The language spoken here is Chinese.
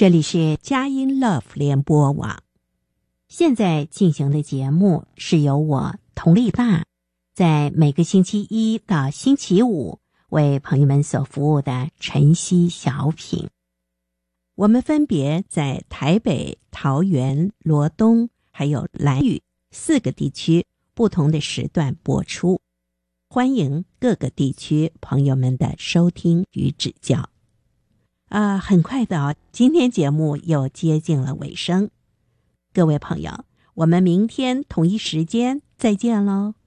这里是佳音 Love 联播网，现在进行的节目是由我佟丽娜在每个星期一到星期五为朋友们所服务的晨曦小品。我们分别在台北、桃园、罗东还有兰屿4个地区不同的时段播出，欢迎各个地区朋友们的收听与指教。很快的今天节目又接近了尾声，各位朋友，我们明天同一时间再见喽。